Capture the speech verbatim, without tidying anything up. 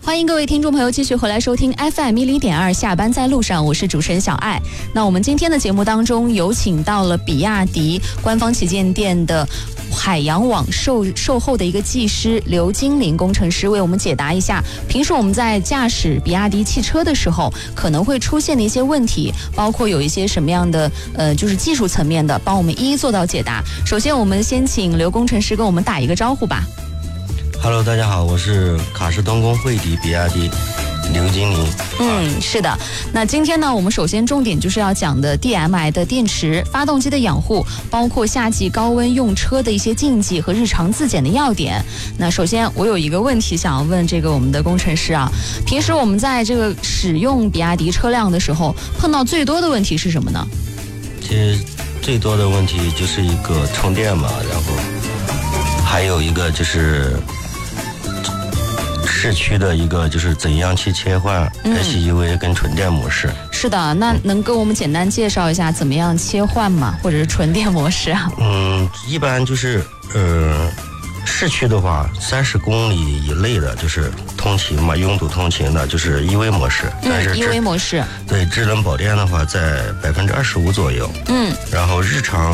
欢迎各位听众朋友继续回来收听 F M 一零点二下班在路上，我是主持人小爱。那我们今天的节目当中有请到了比亚迪官方旗舰店的海洋网售售后的一个技师刘金玲工程师，为我们解答一下平时我们在驾驶比亚迪汽车的时候可能会出现的一些问题，包括有一些什么样的呃就是技术层面的，帮我们一一做到解答。首先我们先请刘工程师跟我们打一个招呼吧。 Hello， 大家好，我是卡士东风惠迪比亚迪刘金玲。 嗯，是的。那今天呢，我们首先重点就是要讲的 D M I 的电池、发动机的养护，包括夏季高温用车的一些禁忌和日常自检的要点。那首先，我有一个问题想要问这个我们的工程师啊，平时我们在这个使用比亚迪车辆的时候，碰到最多的问题是什么呢？ 其实最多的问题就是一个充电嘛，然后还有一个就是市区的一个就是怎样去切换 H E V 跟纯电模式。 嗯、是的，那能跟我们简单介绍一下怎么样切换吗？或者是纯电模式啊？ 嗯，一般就是呃，市区的话，三十公里以内的就是通勤嘛，拥堵通勤的就是 E V 模式。但是 E V 模式。 对，智能保电的话在百分之二十五左右。 嗯， 然后日常